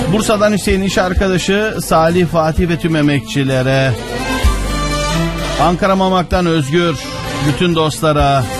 Bursa'dan Hüseyin, iş arkadaşı Salih, Fatih ve tüm emekçilere. Ankara Mamak'tan Özgür, bütün dostlara.